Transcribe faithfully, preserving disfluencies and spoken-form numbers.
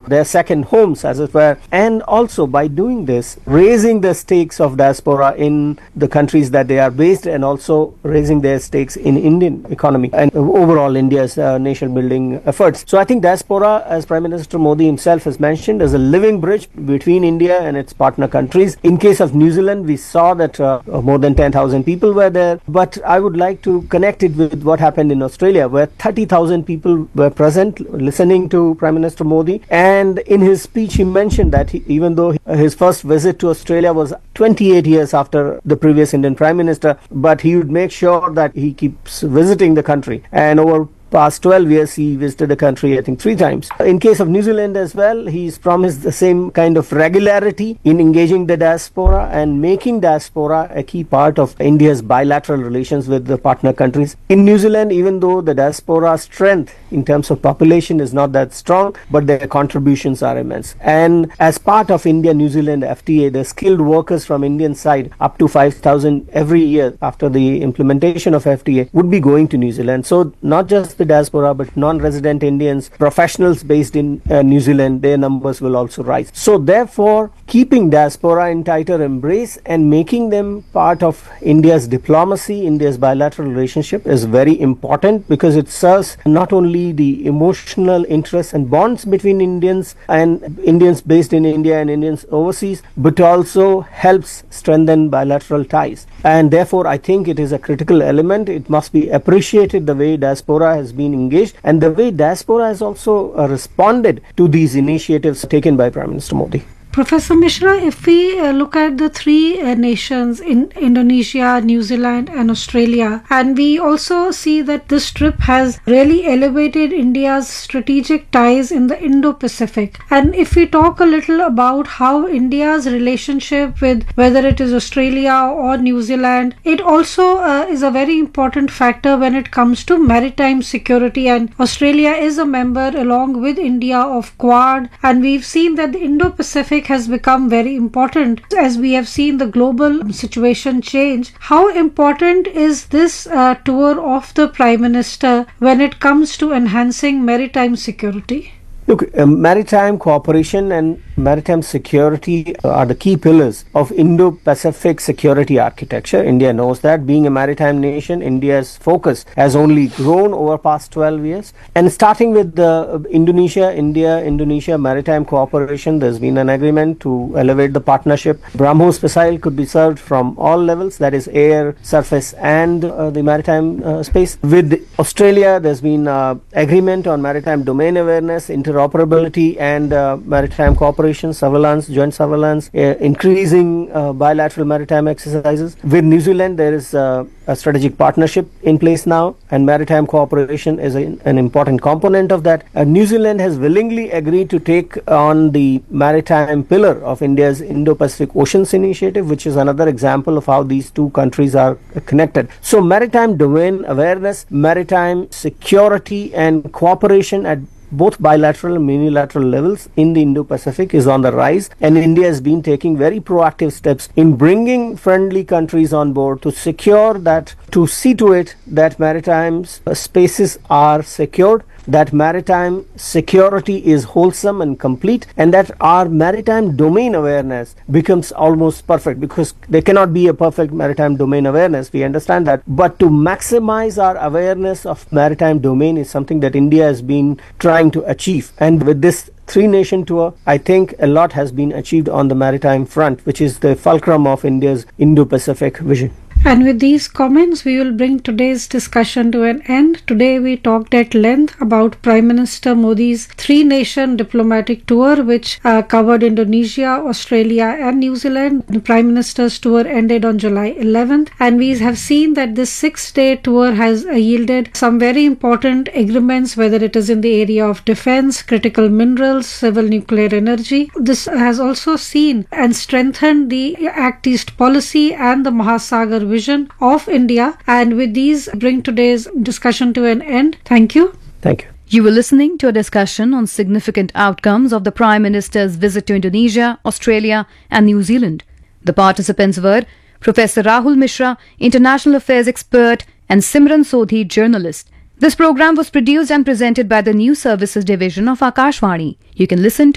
their second homes, as it were, and also by doing this, raising the stakes of diaspora in the countries that they are based, and also raising their stakes in Indian economy and overall India's uh, nation building efforts. So I think diaspora, as Prime Minister Modi himself has mentioned, is a living bridge between India and its partner countries. In case of New Zealand, we saw that uh, more than ten thousand people were there, but I would like to connect it with what happened in Australia, where thirty thousand people were present listening to Prime Minister Modi, and in his speech he mentioned that he, even though his first visit to Australia was twenty-eight years after the previous Indian Prime Minister, but he would make sure that he keeps visiting the country, and over past twelve years he visited the country I think three times. In case of New Zealand as well, he's promised the same kind of regularity in engaging the diaspora and making diaspora a key part of India's bilateral relations with the partner countries. In New Zealand, even though the diaspora strength in terms of population is not that strong, but their contributions are immense, and as part of India-New Zealand F T A, the skilled workers from Indian side, up to five thousand every year after the implementation of F T A, would be going to New Zealand. So not just the diaspora, but non-resident Indians, professionals based in uh, New Zealand, their numbers will also rise. So therefore, keeping diaspora in tighter embrace and making them part of India's diplomacy, India's bilateral relationship is very important, because it serves not only the emotional interests and bonds between Indians and Indians based in India and Indians overseas, but also helps strengthen bilateral ties. And therefore, I think it is a critical element. It must be appreciated the way diaspora has been engaged, and the way diaspora has also uh, responded to these initiatives taken by Prime Minister Modi. Professor Mishra, if we uh, look at the three uh, nations in Indonesia, New Zealand and Australia, and we also see that this trip has really elevated India's strategic ties in the Indo-Pacific. And if we talk a little about how India's relationship with whether it is Australia or New Zealand, it also uh, is a very important factor when it comes to maritime security, and Australia is a member along with India of Quad, and we've seen that the Indo-Pacific has become very important as we have seen the global situation change. How important is this uh, tour of the Prime Minister when it comes to enhancing maritime security? Look, uh, maritime cooperation and maritime security are the key pillars of Indo-Pacific security architecture. India knows that. Being a maritime nation, India's focus has only grown over past twelve years. And starting with the uh, Indonesia, India-Indonesia maritime cooperation, there's been an agreement to elevate the partnership. BrahMos missile could be served from all levels, that is air, surface and uh, the maritime uh, space. With Australia, there's been uh, agreement on maritime domain awareness, interoperability and uh, maritime cooperation, surveillance, joint surveillance, uh, increasing uh, bilateral maritime exercises. With New Zealand, there is uh, a strategic partnership in place now, and maritime cooperation is a, an important component of that. Uh, New Zealand has willingly agreed to take on the maritime pillar of India's Indo-Pacific Oceans Initiative, which is another example of how these two countries are connected. So maritime domain awareness, maritime security and cooperation at both bilateral and unilateral levels in the Indo-Pacific is on the rise, and India has been taking very proactive steps in bringing friendly countries on board to secure that, to see to it that maritime spaces are secured, that maritime security is wholesome and complete, and that our maritime domain awareness becomes almost perfect, because there cannot be a perfect maritime domain awareness, we understand that, but to maximize our awareness of maritime domain is something that India has been trying to achieve. And with this three nation tour, I think a lot has been achieved on the maritime front, which is the fulcrum of India's Indo-Pacific vision. And with these comments, we will bring today's discussion to an end. Today, we talked at length about Prime Minister Modi's three-nation diplomatic tour, which uh, covered Indonesia, Australia and New Zealand. The Prime Minister's tour ended on July eleventh, and we have seen that this six-day tour has uh, yielded some very important agreements, whether it is in the area of defense, critical minerals, civil nuclear energy. This has also seen and strengthened the Act East policy and the Mahasagar vision of India. And with these, bring today's discussion to an end. Thank you. Thank you. You were listening to a discussion on significant outcomes of the Prime Minister's visit to Indonesia, Australia and New Zealand. The participants were Professor Rahul Mishra, International Affairs expert, and Simran Sodhi, journalist. This program was produced and presented by the News Services Division of Akashvani. You can listen to